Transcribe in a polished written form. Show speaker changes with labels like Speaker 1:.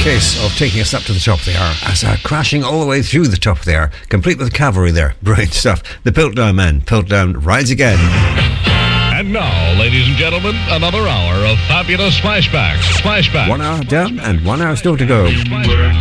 Speaker 1: Case of taking us up to the top of the hour, as crashing all the way through the top of the hour, complete with cavalry there. Brilliant stuff. The Piltdown Men. Piltdown rides again.
Speaker 2: And now, ladies and gentlemen, another hour of fabulous flashbacks.
Speaker 1: 1 hour done and 1 hour still to go.